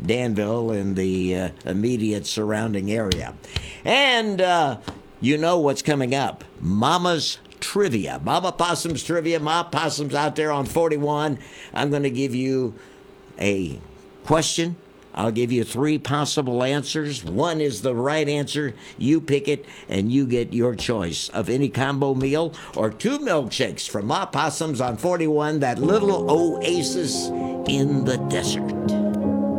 Danville and the immediate surrounding area. And you know what's coming up. Mama's Trivia. Mama Possum's Trivia. Mama Possum's out there on 41. I'm going to give you a question. I'll give you 3 possible answers. One is the right answer. You pick it, and you get your choice of any combo meal or 2 milkshakes from Ma Possum's on 41, that little oasis in the desert.